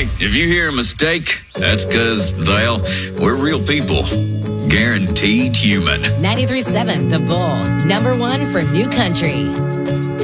Hey, if you hear a mistake, that's because, well, we're real people. Guaranteed human. 93.7 The Bull, #1 for New Country.